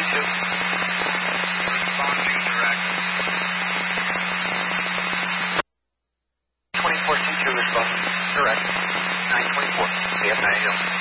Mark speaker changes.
Speaker 1: T2.
Speaker 2: Responding direct.
Speaker 1: 24 T2 responding direct. 924. CFIU.